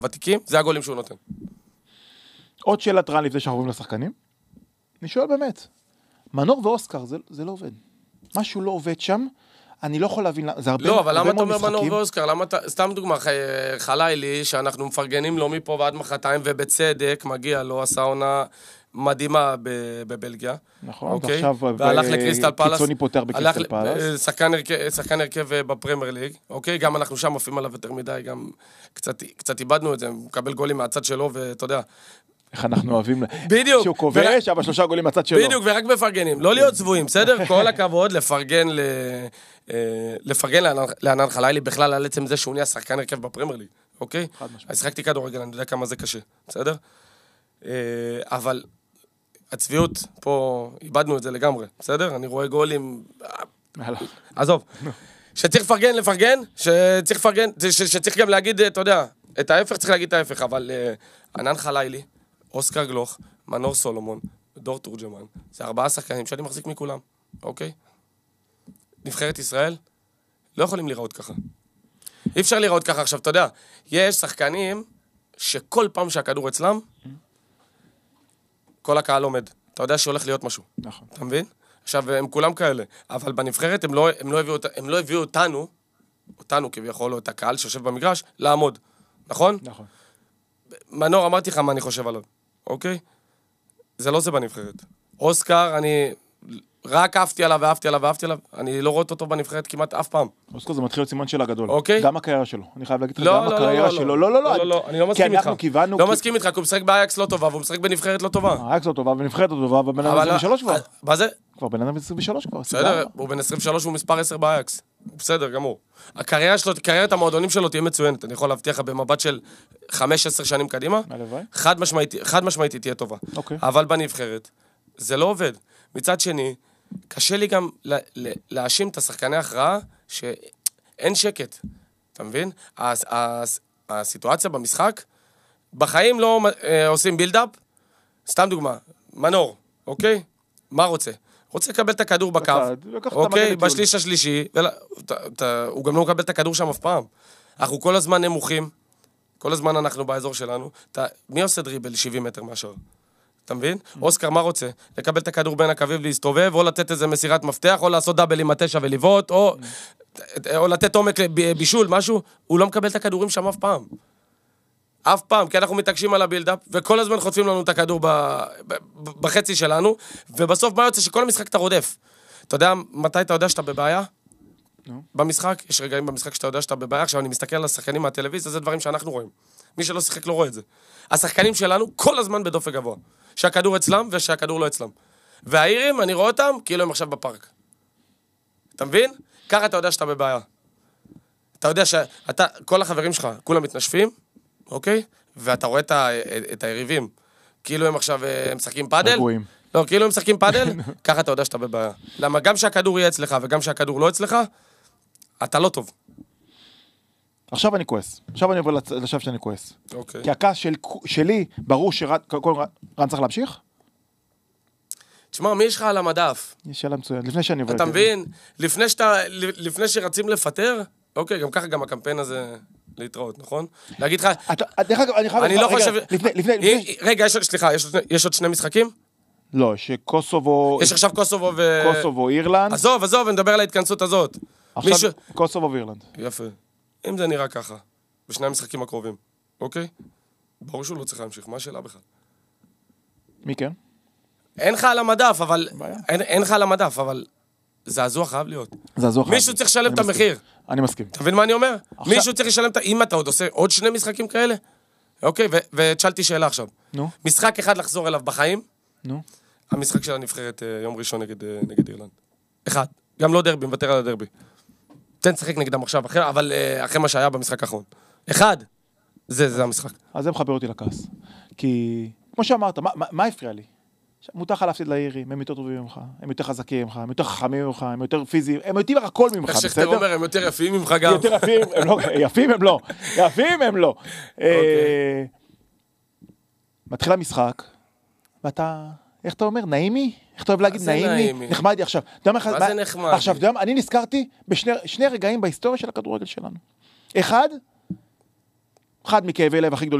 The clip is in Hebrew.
ותיקים, זה הגולים שהוא נותן. עוד שאלת רן לפני שאנחנו עוברים לשחקנים. אני שואל באמת, מנור ואוסקר, זה לא עובד. משהו לא עובד שם, אני לא יכול להבין, זה הרבה לא, אבל למה אתה אומר משחקים. מנור ואוסקר? למה אתה, סתם דוגמה, חלילי, שאנחנו מפרגנים לו מפה ועד מחרתיים, ובצדק מגיע לו, עשה עונה מדהימה בבלגיה. נכון, אוקיי? ועכשיו והלך לקריסטל פלאס. קיצוני פותר בקריסטל פלאס. שחקן הרכב בפרמייר ליג, אוקיי? גם אנחנו שם עפים עליו יותר מדי, גם קצת איבדנו את זה, הוא מקבל גולים מהצד שלו, ואתה יודע, איך אנחנו אוהבים, בדיוק. שהוא כובש, אבל 3 גולים מהצד שלו. בדיוק, ורק מפרגנים. לא להיות צבועים, בסדר? כל הכבוד לפרגן לענן חלילי, בכלל על עצם זה שהוא נהיה שחקן הרכב בפרמייר ליג, אוקיי? אז שחקתי כדורגל, אני יודע כמה זה קשה, בסדר? אבל הצביעות, פה איבדנו את זה לגמרי, בסדר? אני רואה גולים, עזוב. שצריך לפרגן, שצריך גם להגיד, אתה יודע, את ההפך, צריך להגיד את ההפך, אבל ענן חלילי, אוסקר גלוך, מנור סולומון, דור תורג'מן, זה 4 שחקנים שאני מחזיק מכולם, אוקיי? נבחרת ישראל, לא יכולים לראות ככה. אי אפשר לראות ככה. עכשיו, אתה יודע, יש שחקנים שכל פעם שהכדור אצלם, כל הקהל עומד. אתה יודע שהולך להיות משהו. נכון. אתה מבין? עכשיו, הם כולם כאלה. אבל בנבחרת הם לא הביאו אותנו כביכול, או את הקהל שיושב במגרש, לעמוד. נכון? נכון. מנור, אמרתי לך מה אני חושב עליו. אוקיי? זה לא זה בנבחרת. אוסקר, אני רק אהבתי עליו, אני לא רואה אותו בנבחרת כמעט אף פעם. אוסקר זה מתחיל להיות סימן של הגדול. אוקיי? גם הקריירה שלו. אני חייב להגיד לך, לא, גם הקריירה שלו. לא, אני לא מסכים איתך. קיוונו... לא מסכים איתך, כי הוא משחק באייקס לא טובה, והוא משחק בנבחרת לא טובה. האייקס לא טובה, ונבחרת לא טובה, ובן אדם 23 כבר. מה זה? כבר בן אדם 23 כבר. בסדר, הוא בן 23, הוא מספר 10 באייקס. בסדר, גמור. הקריירה שלו, קריירת המועדונים שלו תהיה מצוינת. אני יכול להבטיח לך במבט של 5-10 שנים קדימה. חד משמעית תהיה טובה. אבל בנבחרת, זה לא עובד. מצד שני, קשה לי גם להאשים את השחקני ההכרעה שאין שקט. אתה מבין? הסיטואציה במשחק, בחיים לא עושים בילדאפ. סתם דוגמה, מנור, אוקיי? מה רוצה? רוצה לקבל את הכדור בקו, אוקיי? בשליש השלישי, הוא גם לא מקבל את הכדור שם אף פעם. אנחנו כל הזמן נמוכים, כל הזמן אנחנו באזור שלנו. מי עושה דריבל 70 מטר מהשאר? אתה מבין? אוסקר, מה רוצה? לקבל את הכדור בין הקווים ולהסתובב, או לתת איזה מסירת מפתח, או לעשות דאבל עם 9 ולבעוט, או לתת עומק בישול, משהו. הוא לא מקבל את הכדורים שם אף פעם. אף פעם, כי אנחנו מתעקשים על הבילדאפ, וכל הזמן חוטפים לנו את הכדור בחצי שלנו, ובסוף מה יוצא שכל המשחק אתה רודף. אתה יודע מתי אתה יודע שאתה בבעיה? במשחק, יש רגעים במשחק שאתה יודע שאתה בבעיה, עכשיו אני מסתכל על השחקנים מהטלוויזיה, זה דברים שאנחנו רואים. מי שלא שיחק לא רואה את זה. השחקנים שלנו כל הזמן בדופק גבוה. שהכדור אצלם ושהכדור לא אצלם. והאירים, אני רואה אותם כאילו הם עכשיו בפארק. אתה מבין? ככה אתה יודע שאתה בבעיה. אתה יודע שאתה, כל החברים שלך, כולם מתנשפים, אוקיי? ואתה רואה את היריבים, כאילו הם עכשיו משחקים פאדל. רגועים. לא, כאילו הם משחקים פאדל, ככה אתה יודע שאתה בבעיה. למה גם שהכדור יהיה אצלך וגם שהכדור לא אצלך, אתה לא טוב. עכשיו אני כועס. עכשיו אני עובר לשלב שאני כועס. אוקיי. כי הכעס שלי, ברור שרן צריך להמשיך? תשמע, מי יש לך על המדף? יש שאלה מצוינת. לפני שאני עובר... אתה מבין? לפני שרצים לפטר, אוקיי, גם ככה גם הקמפיין הזה להתראות, נכון? להגיד לך... אני לא חושב... רגע, סליחה, יש עוד 2 משחקים? לא, שקוסובו... יש עכשיו קוסובו ו... קוסובו, אירלנד. עזוב, נדבר על ההתכנסות הזאת. עכשיו קוסובו ואירלנד. יפה. אם זה נראה ככה, בשני המשחקים הקרובים, אוקיי? ברור שהוא לא צריך להמשיך, מה השאלה בכלל? מי כן? אין לך על המדף, אבל... אין לך על המדף, אבל... זעזוע חייב להיות. מישהו צריך לשלם את המחיר. אני מסכים. אתה מבין מה אני אומר? מישהו צריך לשלם את... אם אתה עוד עושה עוד 2 משחקים כאלה, אוקיי? ותשאלתי שאלה עכשיו. נו. משחק אחד לחזור אליו בחיים. נו. המשחק של הנבחרת יום ראשון נגד אירלנד. אחד. גם לא דרבי, מוותר על הדרבי. תן לשחק נגדם עכשיו, אבל אחרי מה שהיה במשחק האחרון. אחד. זה המשחק. אז זה מחבר אותי לכעס. כי, כמו שאמרת, מה הפריע לי? מותר לך להפסיד לאירים, הם יותר טובים ממך, הם יותר חזקים ממך, הם יותר חכמים ממך, הם יותר פיזיים, הם יותר הכל ממך, בסדר? איך שכתר אומר, הם יותר יפים ממך גם. יותר יפים, הם לא, יפים הם לא. מתחיל המשחק, ואתה, איך אתה אומר, נעימי? איך אתה אוהב להגיד נעימי? נחמד לי עכשיו. מה זה נחמד? עכשיו, אני נזכרתי בשני רגעים בהיסטוריה של הכדורגל שלנו. אחד, אחד מכאבי לב הכי גדולים